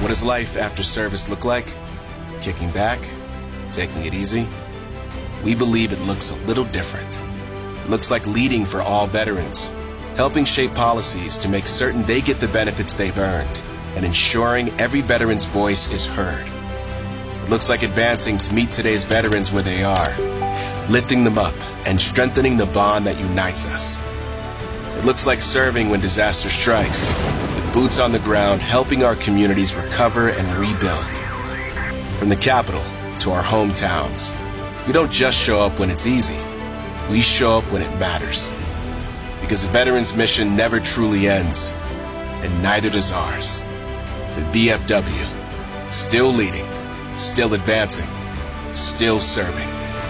What does life after service look like? Kicking back? Taking it easy? We believe it looks a little different. It looks like leading for all veterans, helping shape policies to make certain they get the benefits they've earned, and ensuring every veteran's voice is heard. It looks like advancing to meet today's veterans where they are, lifting them up and strengthening the bond that unites us. It looks like serving when disaster strikes, with boots on the ground helping our communities recover and rebuild. From the capital to our hometowns, we don't just show up when it's easy. We show up when it matters. Because a veteran's mission never truly ends, and neither does ours. The VFW, still leading, still advancing, still serving.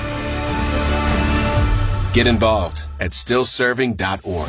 Get involved at stillserving.org.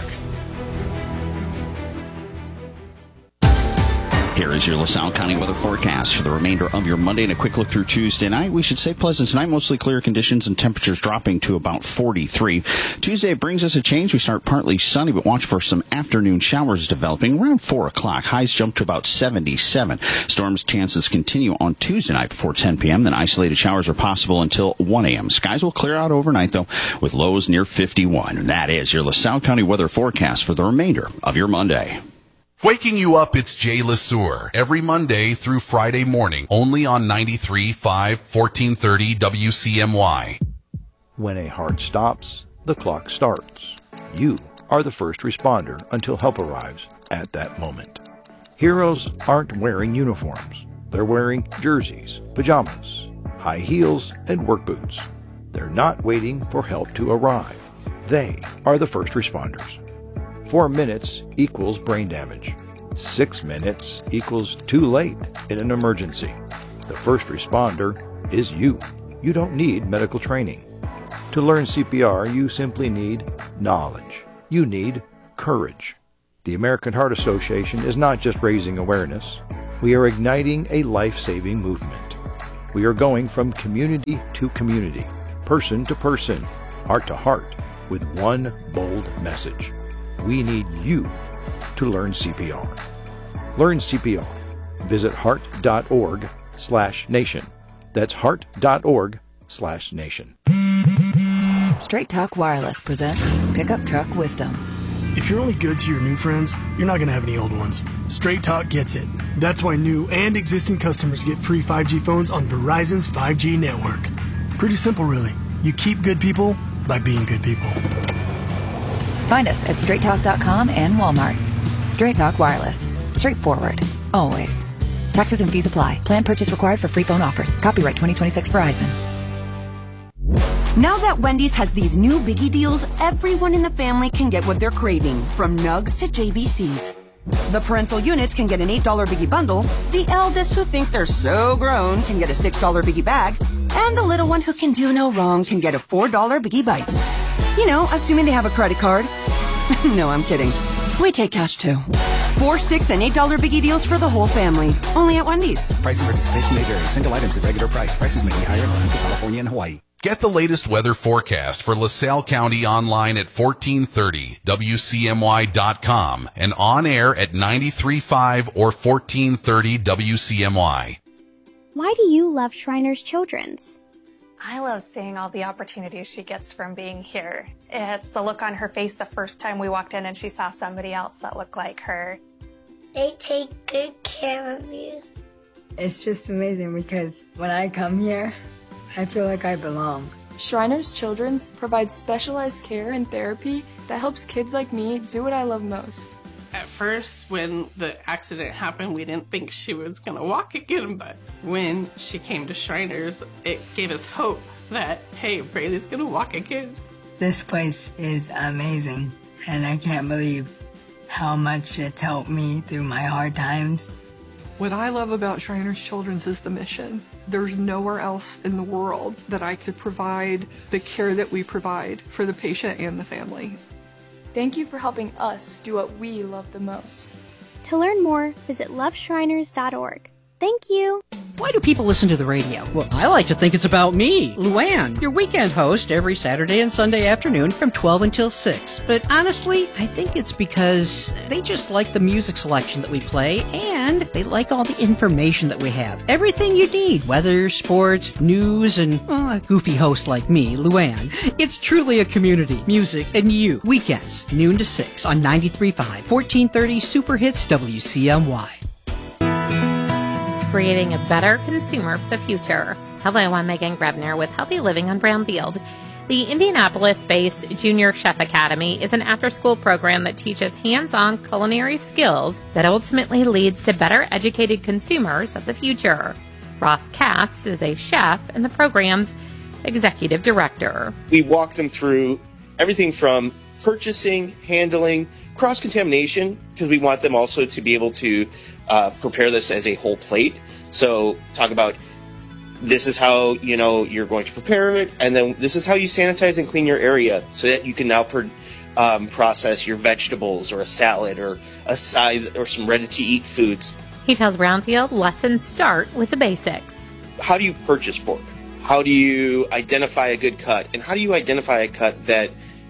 Here is your LaSalle County weather forecast for the remainder of your Monday and a quick look through Tuesday night. We should say pleasant tonight, mostly clear conditions and temperatures dropping to about 43. Tuesday brings us a change. We start partly sunny, but watch for some afternoon showers developing around 4 o'clock. Highs jump to about 77. Storms chances continue on Tuesday night before 10 p.m. Then isolated showers are possible until 1 a.m. Skies will clear out overnight, though, with lows near 51. And that is your LaSalle County weather forecast for the remainder of your Monday. Waking you up, it's Jay LeSueur. Every Monday through Friday morning, only on 93.5, 1430 WCMY. When a heart stops, the clock starts. You are the first responder until help arrives at that moment. Heroes aren't wearing uniforms. They're wearing jerseys, pajamas, high heels, and work boots. They're not waiting for help to arrive. They are the first responders. 4 minutes equals brain damage. 6 minutes equals too late in an emergency. The first responder is you. You don't need medical training. To learn CPR, you simply need knowledge. You need courage. The American Heart Association is not just raising awareness. We are igniting a life-saving movement. We are going from community to community, person to person, heart to heart, with one bold message. We need you to learn CPR. Learn CPR. Visit heart.org/nation. That's heart.org/nation. Straight Talk Wireless presents Pickup Truck Wisdom. If you're only good to your new friends, you're not going to have any old ones. Straight Talk gets it. That's why new and existing customers get free 5G phones on Verizon's 5G network. Pretty simple, really. You keep good people by being good people. Find us at straighttalk.com and Walmart. Straight Talk Wireless. Straightforward. Always. Taxes and fees apply. Plan purchase required for free phone offers. Copyright 2026 Verizon. Now that Wendy's has these new biggie deals, everyone in the family can get what they're craving, from nugs to JBCs. The parental units can get an $8 biggie bundle, the eldest who thinks they're so grown can get a $6 biggie bag, and the little one who can do no wrong can get a $4 biggie bites. You know, assuming they have a credit card. No, I'm kidding. We take cash too. 4, 6, and $8 biggie deals for the whole family. Only at Wendy's. Price and participation may vary. Single items at regular price. Prices may be higher in Alaska, California, and Hawaii. Get the latest weather forecast for LaSalle County online at 1430 WCMY.com and on air at 93.5 or 1430 WCMY. Why do you love Shriners Children's? I love seeing all the opportunities she gets from being here. It's the look on her face the first time we walked in and she saw somebody else that looked like her. They take good care of you. It's just amazing because when I come here, I feel like I belong. Shriners Children's provides specialized care and therapy that helps kids like me do what I love most. At first, when the accident happened, we didn't think she was going to walk again, but when she came to Shriners, it gave us hope that, hey, Braylee's going to walk again. This place is amazing, and I can't believe how much it's helped me through my hard times. What I love about Shriners Children's is the mission. There's nowhere else in the world that I could provide the care that we provide for the patient and the family. Thank you for helping us do what we love the most. To learn more, visit loveshriners.org. Thank you. Why do people listen to the radio? Well, I like to think it's about me, Luann, your weekend host every Saturday and Sunday afternoon from 12 until 6. But honestly, I think it's because they just like the music selection that we play, and they like all the information that we have. Everything you need, weather, sports, news, and a goofy host like me, Luann. It's truly a community. Music and you. Weekends, noon to 6 on 93.5, 1430 Super Hits WCMY. Creating a better consumer for the future. Hello, I'm Megan Grebner with Healthy Living on Brownfield. The Indianapolis-based Junior Chef Academy is an after-school program that teaches hands-on culinary skills that ultimately leads to better educated consumers of the future. Ross Katz is a chef and the program's executive director. We walk them through everything from purchasing, handling, cross-contamination, because we want them also to be able to prepare this as a whole plate. So talk about this is how you're going to prepare it, and then this is how you sanitize and clean your area so that you can now process your vegetables or a salad or a side or some ready-to-eat foods. He tells Brownfield lessons start with the basics. How do you purchase pork? How do you identify a good cut? And how do you identify a cut that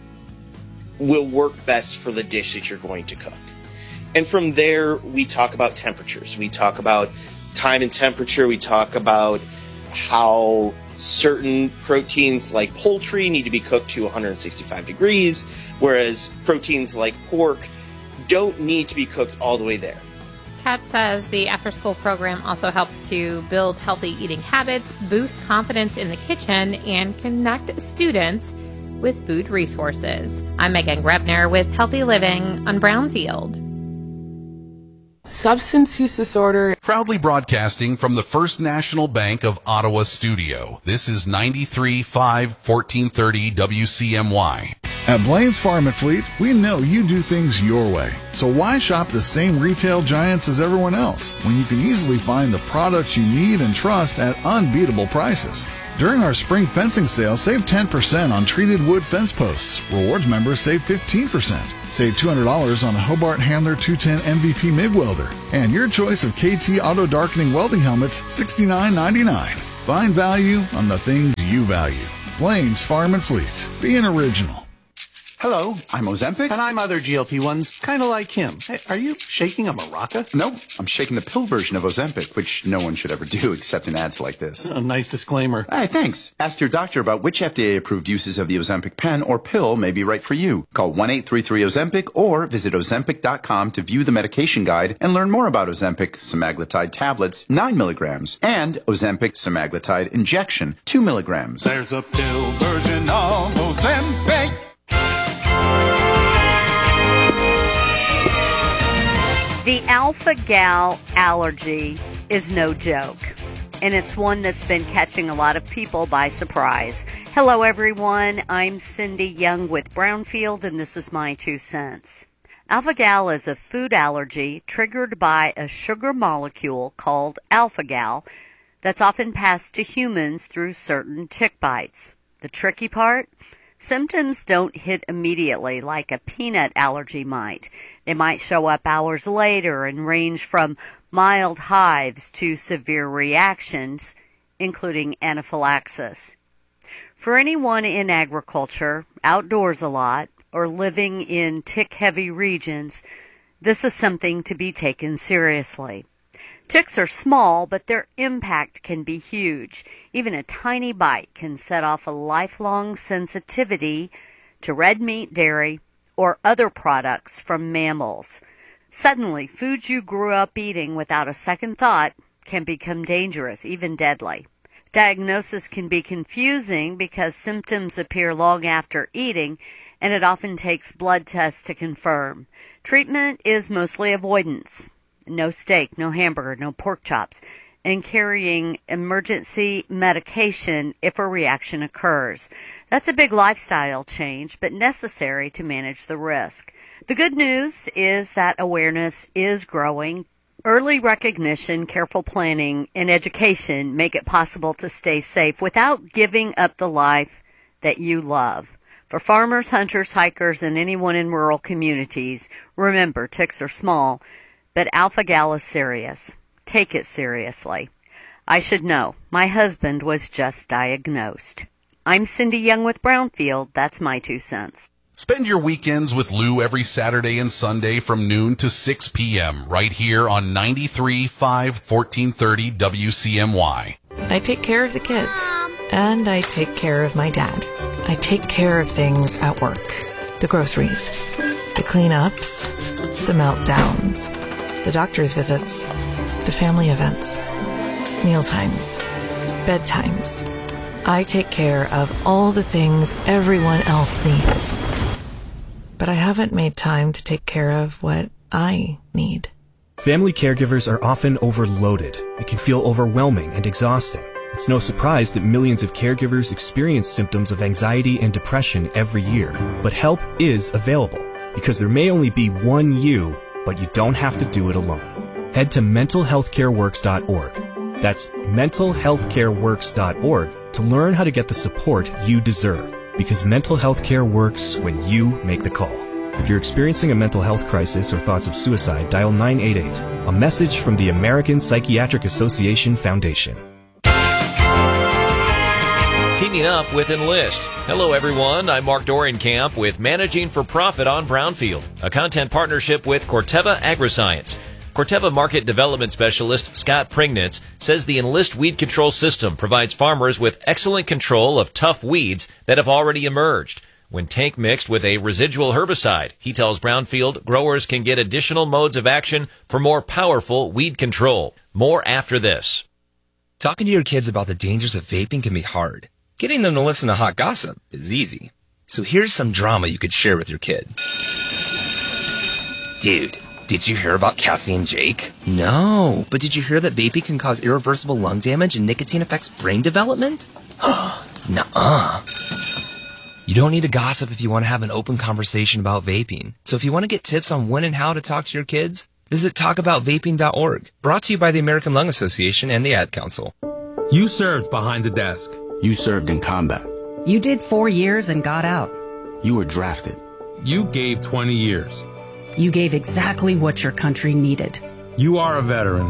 will work best for the dish that you're going to cook? And from there, we talk about temperatures. We talk about time and temperature. We talk about how certain proteins like poultry need to be cooked to 165 degrees, whereas proteins like pork don't need to be cooked all the way there. Kat says the after-school program also helps to build healthy eating habits, boost confidence in the kitchen, and connect students with food resources. I'm Megan Grebner with Healthy Living on Brownfield. Substance use disorder. Proudly broadcasting from the First National Bank of Ottawa studio. This is 93.5 1430 WCMY. At Blaine's Farm and Fleet, we know you do things your way. So why shop the same retail giants as everyone else when you can easily find the products you need and trust at unbeatable prices? During our spring fencing sale, save 10% on treated wood fence posts. Rewards members save 15%. Save $200 on the Hobart Handler 210 MVP MIG welder. And your choice of KT auto darkening welding helmets, $69.99. Find value on the things you value. Blaine's Farm and Fleet. Be an original. Hello, I'm Ozempic. And I'm other GLP-1s, kind of like him. Hey, are you shaking a maraca? No, I'm shaking the pill version of Ozempic, which no one should ever do except in ads like this. A nice disclaimer. Hey, thanks. Ask your doctor about which FDA-approved uses of the Ozempic pen or pill may be right for you. Call 1-833-OZEMPIC or visit Ozempic.com to view the medication guide and learn more about Ozempic semaglutide tablets, 9 milligrams, and Ozempic semaglutide injection, 2 milligrams. There's a pill version of Ozempic. The alpha-gal allergy is no joke, and it's one that's been catching a lot of people by surprise. Hello, everyone. I'm Cindy Young with Brownfield, and this is my 2 cents. Alpha-gal is a food allergy triggered by a sugar molecule called alpha-gal that's often passed to humans through certain tick bites. The tricky part? Symptoms don't hit immediately like a peanut allergy might. They might show up hours later and range from mild hives to severe reactions, including anaphylaxis. For anyone in agriculture, outdoors a lot, or living in tick-heavy regions, this is something to be taken seriously. Ticks are small, but their impact can be huge. Even a tiny bite can set off a lifelong sensitivity to red meat, dairy, or other products from mammals. Suddenly, foods you grew up eating without a second thought can become dangerous, even deadly. Diagnosis can be confusing because symptoms appear long after eating, and it often takes blood tests to confirm. Treatment is mostly avoidance. No steak, no hamburger, no pork chops, and carrying emergency medication if a reaction occurs. That's a big lifestyle change, but necessary to manage the risk. The good news is that awareness is growing. Early recognition, careful planning, and education make it possible to stay safe without giving up the life that you love. For farmers, hunters, hikers, and anyone in rural communities, remember, ticks are small, but alpha-gal is serious. Take it seriously. I should know. My husband was just diagnosed. I'm Cindy Young with Brownfield. That's my 2 cents. Spend your weekends with Lou every Saturday and Sunday from noon to 6 p.m. right here on 93.5 1430 WCMY. I take care of the kids, and I take care of my dad. I take care of things at work. The groceries, the cleanups, the meltdowns, the doctor's visits, the family events, mealtimes, bedtimes. I take care of all the things everyone else needs. But I haven't made time to take care of what I need. Family caregivers are often overloaded. It can feel overwhelming and exhausting. It's no surprise that millions of caregivers experience symptoms of anxiety and depression every year. But help is available, because there may only be one you, but you don't have to do it alone. Head to mentalhealthcareworks.org. That's mentalhealthcareworks.org to learn how to get the support you deserve, because mental health care works when you make the call. If you're experiencing a mental health crisis or thoughts of suicide, dial 988. A message from the American Psychiatric Association Foundation. Teaming up with Enlist. Hello, everyone. I'm Mark Dorian-Camp with Managing for Profit on Brownfield, a content partnership with Corteva Agriscience. Corteva Market Development Specialist Scott Prignitz says the Enlist weed control system provides farmers with excellent control of tough weeds that have already emerged. When tank mixed with a residual herbicide, he tells Brownfield growers can get additional modes of action for more powerful weed control. More after this. Talking to your kids about the dangers of vaping can be hard. Getting them to listen to hot gossip is easy. So here's some drama you could share with your kid. Dude, did you hear about Cassie and Jake? No, but did you hear that vaping can cause irreversible lung damage and nicotine affects brain development? Nuh-uh. You don't need to gossip if you want to have an open conversation about vaping. So if you want to get tips on when and how to talk to your kids, visit talkaboutvaping.org. Brought to you by the American Lung Association and the Ad Council. You served behind the desk. You served in combat. You did 4 years and got out. You were drafted. You gave 20 years. You gave exactly what your country needed. You are a veteran.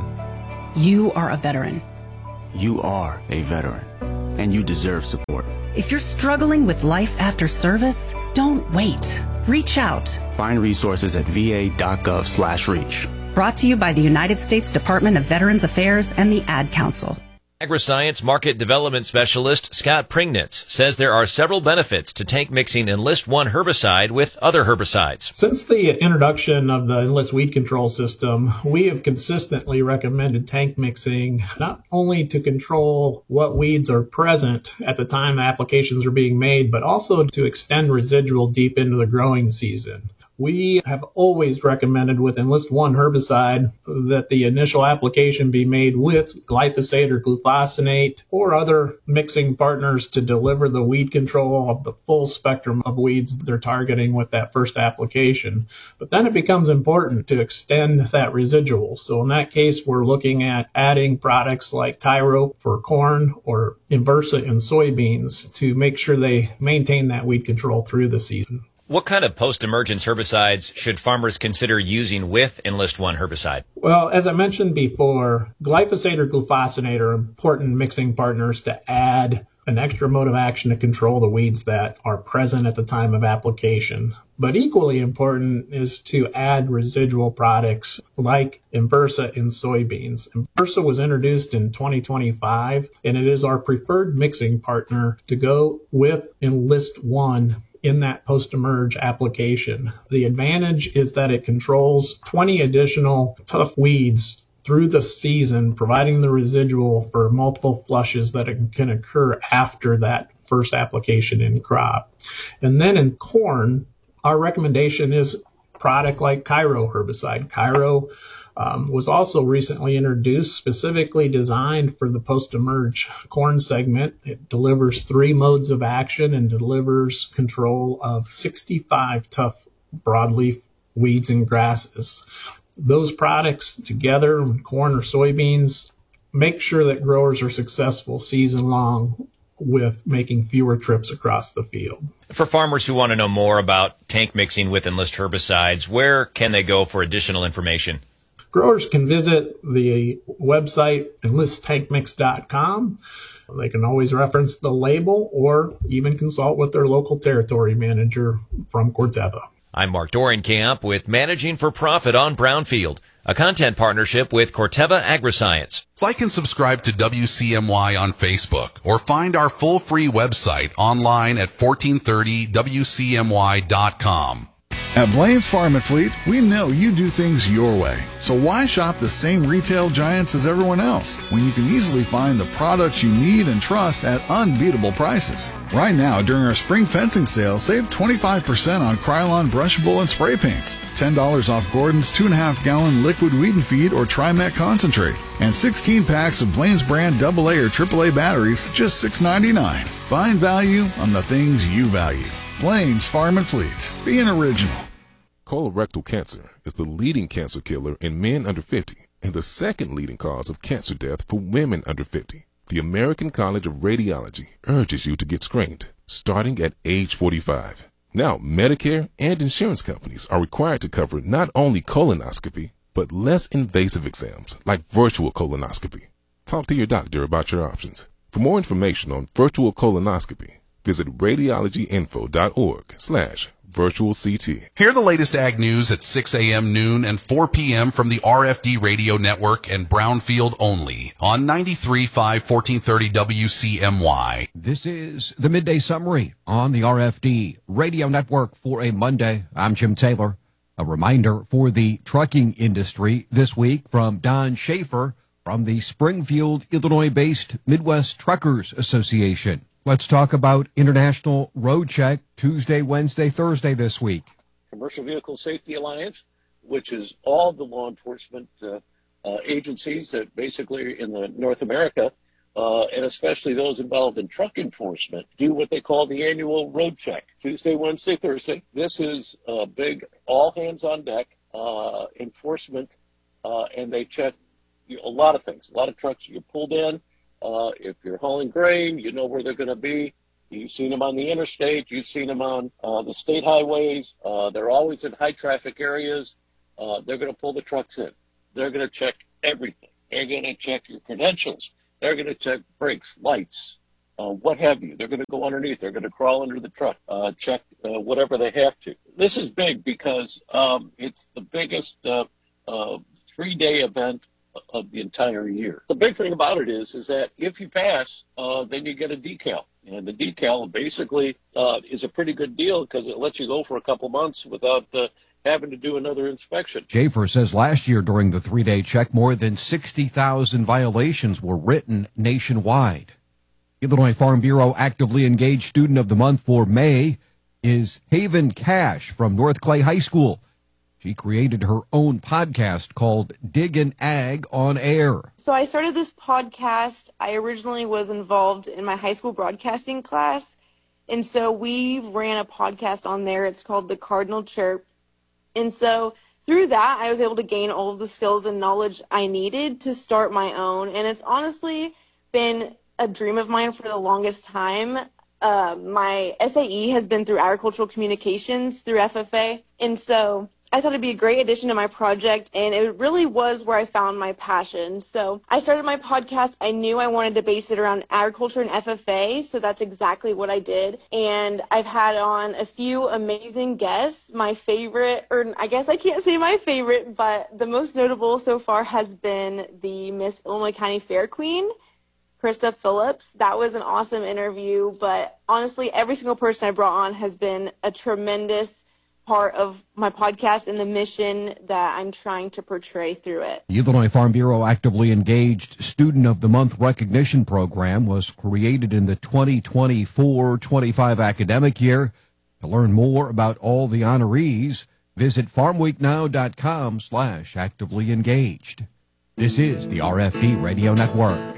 You are a veteran. You are a veteran. And you deserve support. If you're struggling with life after service, don't wait. Reach out. Find resources at va.gov/reach. Brought to you by the United States Department of Veterans Affairs and the Ad Council. Agriscience Market Development Specialist Scott Prignitz says there are several benefits to tank mixing Enlist One herbicide with other herbicides. Since the introduction of the Enlist weed control system, we have consistently recommended tank mixing not only to control what weeds are present at the time applications are being made, but also to extend residual deep into the growing season. We have always recommended with Enlist One herbicide that the initial application be made with glyphosate or glufosinate or other mixing partners to deliver the weed control of the full spectrum of weeds that they're targeting with that first application. But then it becomes important to extend that residual. So in that case, we're looking at adding products like Cairo for corn or Inversa in soybeans to make sure they maintain that weed control through the season. What kind of post-emergence herbicides should farmers consider using with Enlist One herbicide? Well, as I mentioned before, glyphosate or glufosinate are important mixing partners to add an extra mode of action to control the weeds that are present at the time of application. But equally important is to add residual products like Inversa in soybeans. Inversa was introduced in 2025, and it is our preferred mixing partner to go with Enlist One in that post-emerge application. The advantage is that it controls 20 additional tough weeds through the season, providing the residual for multiple flushes that can occur after that first application in crop. And then in corn, our recommendation is a product like Cairo herbicide. Cairo was also recently introduced, specifically designed for the post-emerge corn segment. It delivers 3 modes of action and delivers control of 65 tough broadleaf weeds and grasses. Those products together with corn or soybeans make sure that growers are successful season long with making fewer trips across the field. For farmers who want to know more about tank mixing with Enlist herbicides, where can they go for additional information? Growers can visit the website enlisttankmix.com. They can always reference the label or even consult with their local territory manager from Corteva. I'm Mark Dorenkamp with Managing for Profit on Brownfield, a content partnership with Corteva Agriscience. Like and subscribe to WCMY on Facebook or find our full free website online at 1430WCMY.com. At Blaine's Farm and Fleet, we know you do things your way. So why shop the same retail giants as everyone else when you can easily find the products you need and trust at unbeatable prices? Right now, during our spring fencing sale, save 25% on Krylon brushable and spray paints, $10 off Gordon's 2.5-gallon liquid weed and feed or Trimet concentrate, and 16 packs of Blaine's brand AA or AAA batteries, just $6.99. Find value on the things you value. Blaine's Farm and Fleet. Be an original. Colorectal cancer is the leading cancer killer in men under 50 and the second leading cause of cancer death for women under 50. The American College of Radiology urges you to get screened, starting at age 45. Now, Medicare and insurance companies are required to cover not only colonoscopy, but less invasive exams like virtual colonoscopy. Talk to your doctor about your options. For more information on virtual colonoscopy, visit radiologyinfo.org/virtual CT. Hear the latest ag news at 6 a.m., noon, and 4 p.m. from the RFD Radio Network and Brownfield only on 93.5 1430 WCMY. This is the Midday Summary on the RFD Radio Network for a Monday. I'm Jim Taylor. A reminder for the trucking industry this week from Don Schaefer from the Springfield, Illinois-based Midwest Truckers Association. Let's talk about International Road Check Tuesday, Wednesday, Thursday this week. Commercial Vehicle Safety Alliance, which is all the law enforcement agencies that basically in the North America, and especially those involved in truck enforcement, do what they call the annual road check. Tuesday, Wednesday, Thursday. This is a big all hands on deck enforcement, and they check a lot of things. A lot of trucks you pulled in. If you're hauling grain, you know where they're going to be. You've seen them on the interstate. You've seen them on the state highways. They're always in high traffic areas. They're going to pull the trucks in. They're going to check everything. They're going to check your credentials. They're going to check brakes, lights, what have you. They're going to go underneath. They're going to crawl under the truck, check whatever they have to. This is big because it's the biggest 3-day event of the entire year. The big thing about it is that if you pass, then you get a decal. And the decal basically is a pretty good deal because it lets you go for a couple months without having to do another inspection. Schaefer says last year during the 3-day check, more than 60,000 violations were written nationwide. Illinois Farm Bureau actively engaged Student of the Month for May is Haven Cash from North Clay High School. She created her own podcast called Diggin' Ag on Air. So I started this podcast. I originally was involved in my high school broadcasting class. And so we ran a podcast on there. It's called The Cardinal Chirp. And so through that, I was able to gain all of the skills and knowledge I needed to start my own. And it's honestly been a dream of mine for the longest time. My SAE has been through agricultural communications through FFA. And so I thought it'd be a great addition to my project, and it really was where I found my passion. So I started my podcast. I knew I wanted to base it around agriculture and FFA, so that's exactly what I did. And I've had on a few amazing guests. My favorite, or I guess I can't say my favorite, but the most notable so far has been the Miss Illinois County Fair Queen, Krista Phillips. That was an awesome interview, but honestly, every single person I brought on has been a tremendous part of my podcast and the mission that I'm trying to portray through it. The Illinois Farm Bureau actively engaged Student of the Month recognition program was created in the 2024-25 academic year. To learn more about all the honorees, visit farmweeknow.com/actively engaged. This is the RFD Radio Network.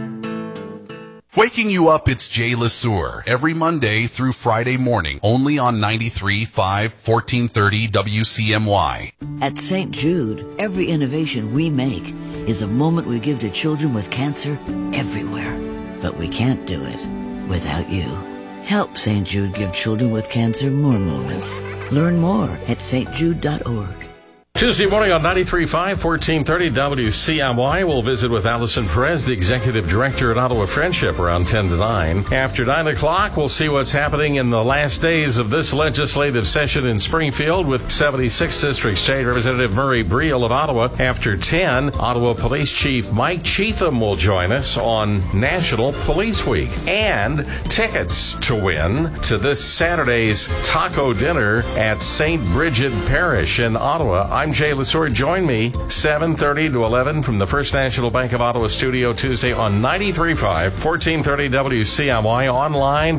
Waking you up, it's Jay LeSueur. Every Monday through Friday morning, only on 93.5 1430 WCMY. At St. Jude, every innovation we make is a moment we give to children with cancer everywhere. But we can't do it without you. Help St. Jude give children with cancer more moments. Learn more at stjude.org. Tuesday morning on 93.5, 1430 WCMY. We'll visit with Allison Perez, the Executive Director at Ottawa Friendship, around 10 to 9. After 9 o'clock, we'll see what's happening in the last days of this legislative session in Springfield with 76th District State Representative Murray Briel of Ottawa. After 10, Ottawa Police Chief Mike Cheatham will join us on National Police Week. And tickets to win to this Saturday's taco dinner at St. Bridget Parish in Ottawa. I'm Jay Lesur. Join me 7:30 to 11 from the First National Bank of Ottawa studio Tuesday on 93.5, 1430 WCMY, online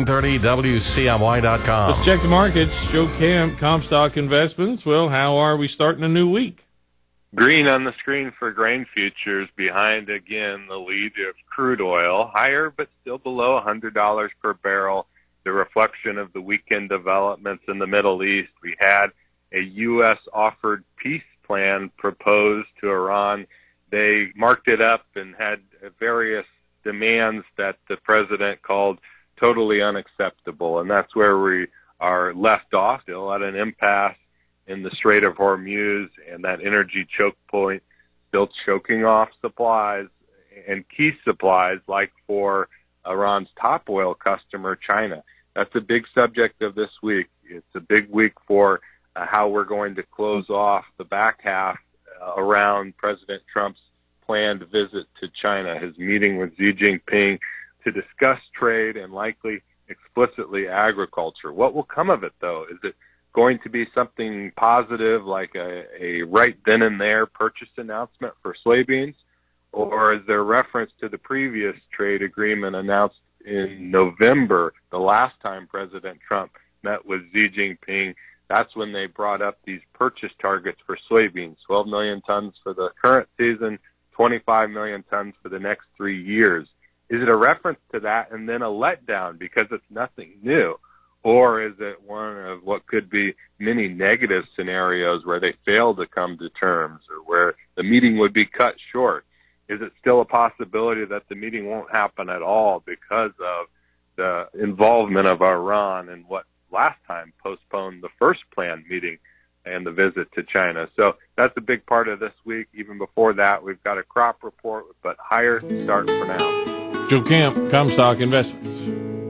1430WCMY.com. Let's check the markets. Joe Camp, Comstock Investments. Well, how are we starting a new week? Green on the screen for grain futures, behind again the lead of crude oil, higher but still below $100 per barrel. The reflection of the weekend developments in the Middle East. We had a U.S. offered peace plan proposed to Iran. They marked it up and had various demands that the president called totally unacceptable. And that's where we are left off, still at an impasse in the Strait of Hormuz, and that energy choke point still choking off supplies and key supplies, like for Iran's top oil customer, China. That's a big subject of this week. It's a big week for how we're going to close off the back half around President Trump's planned visit to China, his meeting with Xi Jinping to discuss trade and likely explicitly agriculture. What will come of it, though? Is it going to be something positive like a right then and there purchase announcement for soybeans? Or is there reference to the previous trade agreement announced in November, the last time President Trump met with Xi Jinping? That's when they brought up these purchase targets for soybeans, 12 million tons for the current season, 25 million tons for the next 3 years. Is it a reference to that and then a letdown because it's nothing new? Or is it one of what could be many negative scenarios where they fail to come to terms or where the meeting would be cut short? Is it still a possibility that the meeting won't happen at all because of the involvement of Iran in what last time postponed the first planned meeting and the visit to China? So that's a big part of this week. Even before that, we've got a crop report, but higher start for now. Joe Camp, Comstock Investments.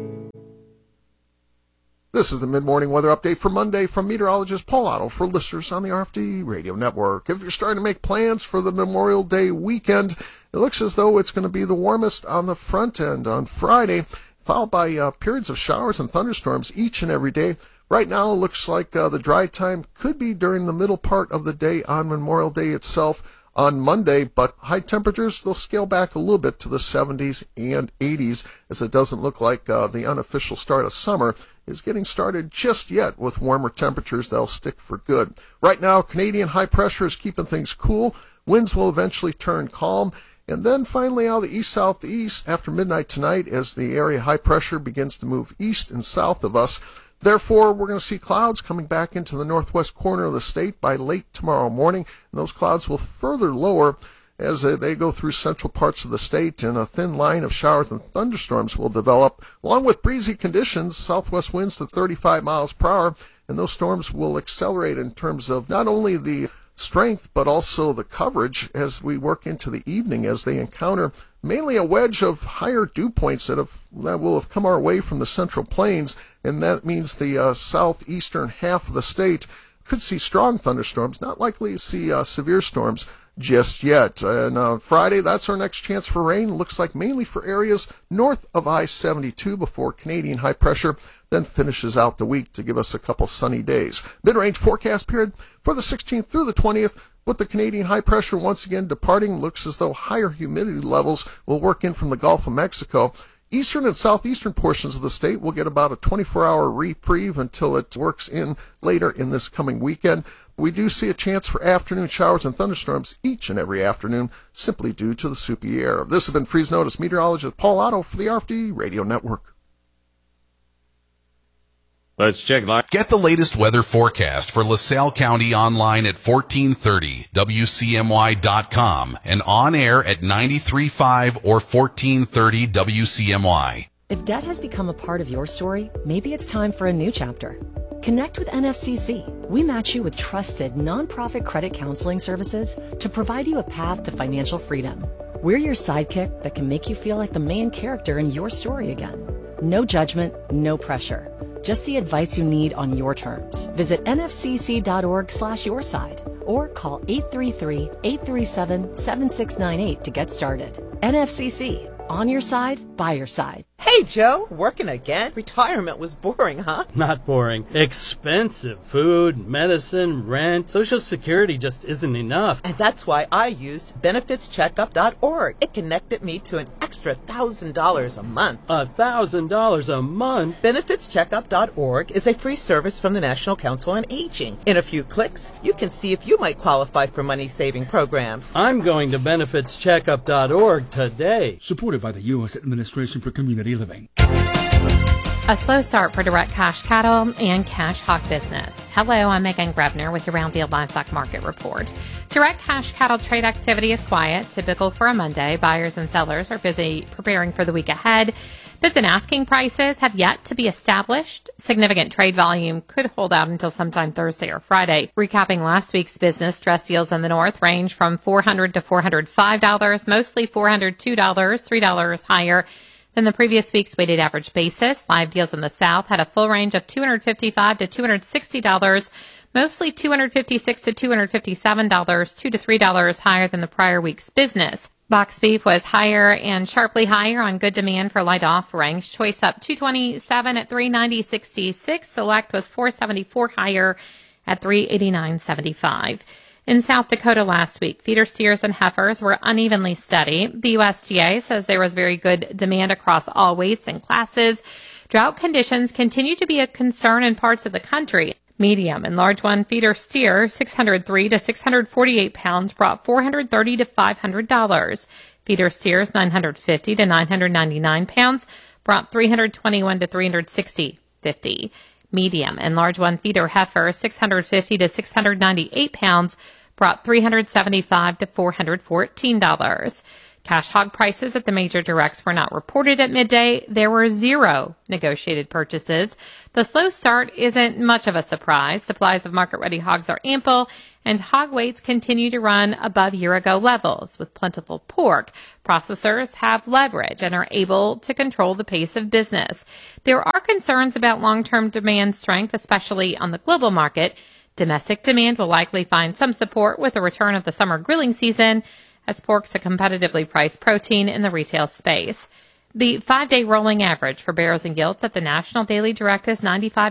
This is the mid-morning weather update for Monday from meteorologist Paul Otto for listeners on the RFD Radio Network. If you're starting to make plans for the Memorial Day weekend, it looks as though it's going to be the warmest on the front end on Friday, followed by periods of showers and thunderstorms each and every day. Right now, it looks like the dry time could be during the middle part of the day on Memorial Day itself on Monday, but high temperatures, they'll scale back a little bit to the 70s and 80s, as it doesn't look like the unofficial start of summer is getting started just yet with warmer temperatures that'll stick for good. Right now, Canadian high pressure is keeping things cool. Winds will eventually turn calm. And then finally out of the east-southeast after midnight tonight as the area high pressure begins to move east and south of us. Therefore, we're going to see clouds coming back into the northwest corner of the state by late tomorrow morning. And those clouds will further lower as they go through central parts of the state, and a thin line of showers and thunderstorms will develop, along with breezy conditions, southwest winds to 35 miles per hour. And those storms will accelerate in terms of not only the strength, but also the coverage as we work into the evening, as they encounter mainly a wedge of higher dew points that will have come our way from the Central Plains, and that means the southeastern half of the state could see strong thunderstorms, not likely to see severe storms just yet. And Friday, that's our next chance for rain. Looks like mainly for areas north of I-72 before Canadian high pressure then finishes out the week to give us a couple sunny days. Mid-range forecast period for the 16th through the 20th. With the Canadian high pressure once again departing, looks as though higher humidity levels will work in from the Gulf of Mexico. Eastern and southeastern portions of the state will get about a 24-hour reprieve until it works in later in this coming weekend. We do see a chance for afternoon showers and thunderstorms each and every afternoon, simply due to the soupy air. This has been Freeze Notice meteorologist Paul Otto for the RFD Radio Network. Let's check live. Get the latest weather forecast for LaSalle County online at 1430 WCMY.com and on air at 93.5 or 1430 WCMY. If debt has become a part of your story, maybe it's time for a new chapter. Connect with NFCC. We match you with trusted nonprofit credit counseling services to provide you a path to financial freedom. We're your sidekick that can make you feel like the main character in your story again. No judgment, no pressure. Just the advice you need on your terms. Visit nfcc.org/yourside or call 833-837-7698 to get started. NFCC, on your side, by your side. Hey, Joe, working again? Retirement was boring, huh? Not boring. Expensive. Food, medicine, rent. Social Security just isn't enough. And that's why I used benefitscheckup.org. It connected me to an extra $1,000 a month. $1,000 a month? Benefitscheckup.org is a free service from the National Council on Aging. In a few clicks, you can see if you might qualify for money-saving programs. I'm going to benefitscheckup.org today. Supported by the U.S. Administration for Community Living. A slow start for direct cash cattle and cash hog business. Hello, I'm Megan Grebner with your Brownfield Livestock Market Report. Direct cash cattle trade activity is quiet, typical for a Monday. Buyers and sellers are busy preparing for the week ahead. Bids and asking prices have yet to be established. Significant trade volume could hold out until sometime Thursday or Friday. Recapping last week's business, dress deals in the north range from $400 to $405, mostly $402, $3 higher than the previous week's weighted average basis. Live deals in the south had a full range of $255 to $260, mostly $256 to $257, $2 to $3 higher than the prior week's business. Box beef was higher and sharply higher on good demand for light offerings. Choice up $227 at $390.66. Select was $474 higher at $389.75. In South Dakota last week, feeder steers and heifers were unevenly steady. The USDA says there was very good demand across all weights and classes. Drought conditions continue to be a concern in parts of the country. Medium and large one feeder steer, 603 to 648 pounds, brought $430 to $500. Feeder steers, 950 to 999 pounds, brought $321 to $360.50. Medium and large one feeder heifer, 650 to 698 pounds, brought $375 to $414. Cash hog prices at the major directs were not reported at midday. There were 0 negotiated purchases. The slow start isn't much of a surprise. Supplies of market-ready hogs are ample, and hog weights continue to run above year-ago levels. With plentiful pork, processors have leverage and are able to control the pace of business. There are concerns about long-term demand strength, especially on the global market. Domestic demand will likely find some support with the return of the summer grilling season, as pork's a competitively priced protein in the retail space. The 5-day rolling average for barrows and gilts at the National Daily Direct is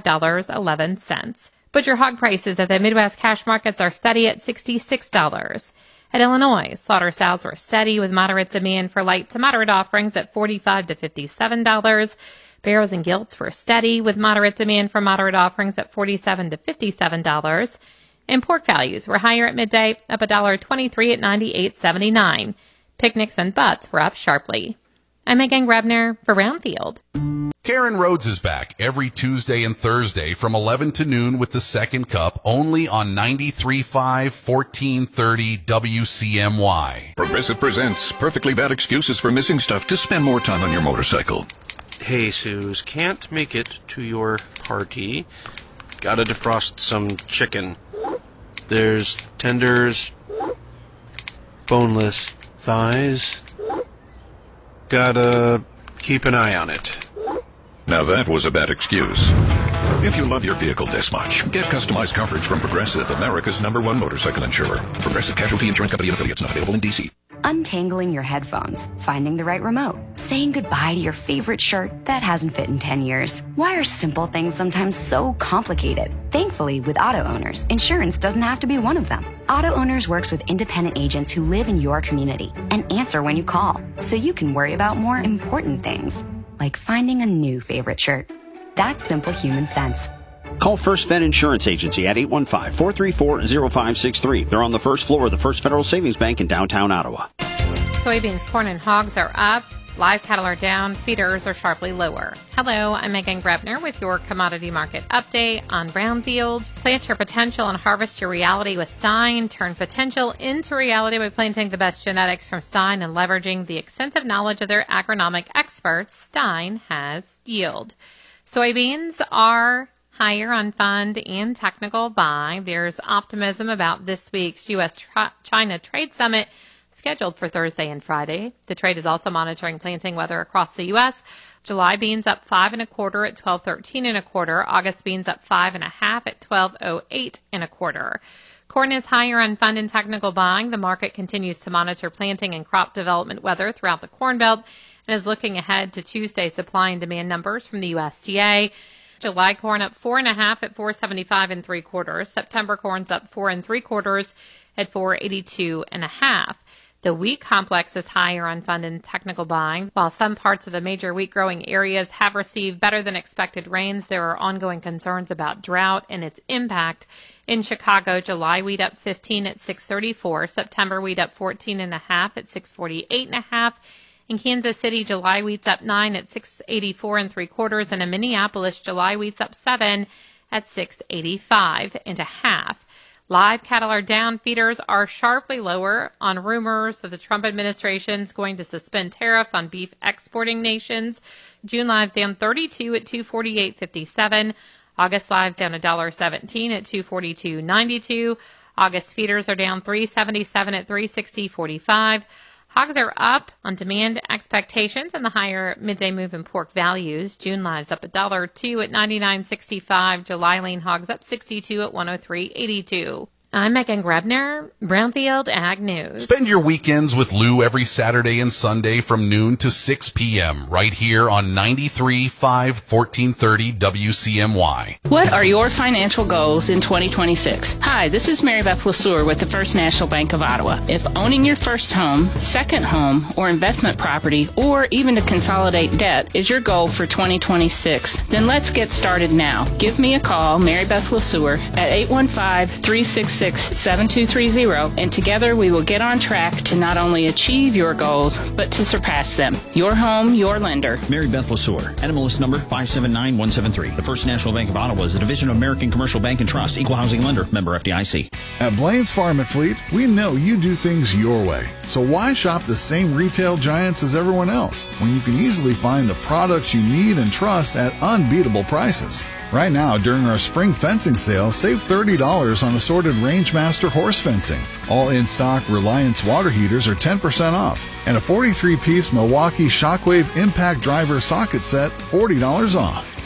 $95.11. Butcher hog prices at the Midwest cash markets are steady at $66. At Illinois, slaughter sows were steady with moderate demand for light to moderate offerings at $45 to $57. Barrows and gilts were steady with moderate demand for moderate offerings at $47 to $57. And pork values were higher at midday, up $1.23 at $98.79. Picnics and butts were up sharply. I'm Megan Grebner for Brownfield. Karen Rhodes is back every Tuesday and Thursday from 11 to noon with the Second Cup, only on 93.5 1430 WCMY. Progressive presents Perfectly Bad Excuses for Missing Stuff to Spend More Time on Your Motorcycle. Hey, Suze, can't make it to your party. Gotta defrost some chicken. There's tenders, boneless thighs. Gotta keep an eye on it. Now that was a bad excuse. If you love your vehicle this much, get customized coverage from Progressive, America's #1 motorcycle insurer. Progressive Casualty Insurance Company and affiliates, not available in D.C. Untangling your headphones, finding the right remote, saying goodbye to your favorite shirt that hasn't fit in 10 years. Why are simple things sometimes so complicated? Thankfully, with auto owners, insurance doesn't have to be one of them. Auto Owners works with independent agents who live in your community and answer when you call, so you can worry about more important things, like finding a new favorite shirt. That's simple human sense. Call First Fed Insurance Agency at 815-434-0563. They're on the first floor of the First Federal Savings Bank in downtown Ottawa. Soybeans, corn, and hogs are up. Live cattle are down. Feeders are sharply lower. Hello, I'm Megan Grebner with your commodity market update on Brownfield. Plant your potential and harvest your reality with Stein. Turn potential into reality by planting the best genetics from Stein and leveraging the extensive knowledge of their agronomic experts. Stein has yield. Soybeans are higher on fund and technical buy. There's optimism about this week's U.S.-China Trade Summit scheduled for Thursday and Friday. The trade is also monitoring planting weather across the U.S. July beans up 5 1/4 at 12.13 1/4. August beans up 5 1/2 at 12.08 1/4. Corn is higher on fund and technical buying. The market continues to monitor planting and crop development weather throughout the Corn Belt and is looking ahead to Tuesday's supply and demand numbers from the USDA. July corn up 4 1/2 at 4.75 3/4. September corn's up 4 3/4 at 4.82 1/2. The wheat complex is higher on fund and technical buying. While some parts of the major wheat growing areas have received better than expected rains, there are ongoing concerns about drought and its impact. In Chicago, July wheat up 15 at 6.34. September wheat up 14 1/2 at 6.48 1/2. In Kansas City, July wheat's up 9 at 6.84 3/4. And in Minneapolis, July wheat's up 7 at 6.85 1/2. Live cattle are down. Feeders are sharply lower on rumors that the Trump administration is going to suspend tariffs on beef exporting nations. June live's down 32 at 248.57. August live's down $1.17 at 242.92. August feeders are down 3.77 at 360.45. Hogs are up on demand expectations and the higher midday move in pork values. June live's up $1.02 at 99.65. July lean hogs up 62 at 103.82. I'm Megan Grebner, Brownfield Ag News. Spend your weekends with Lou every Saturday and Sunday from noon to 6 p.m. right here on 93.5 1430 WCMY. What are your financial goals in 2026? Hi, this is Mary Beth LeSueur with the First National Bank of Ottawa. If owning your first home, second home, or investment property, or even to consolidate debt is your goal for 2026, then let's get started now. Give me a call, Mary Beth LeSueur, at 815-366-7230, and together we will get on track to not only achieve your goals, but to surpass them. Your home, your lender. Mary Beth LeSueur, NMLS number 579173. The First National Bank of Ottawa is a division of American Commercial Bank and Trust, equal housing lender, member FDIC. At Blaine's Farm and Fleet, we know you do things your way. So why shop the same retail giants as everyone else when you can easily find the products you need and trust at unbeatable prices? Right now, during our spring fencing sale, save $30 on assorted Rangemaster horse fencing. All in-stock Reliance water heaters are 10% off. And a 43-piece Milwaukee Shockwave Impact Driver socket set, $40 off.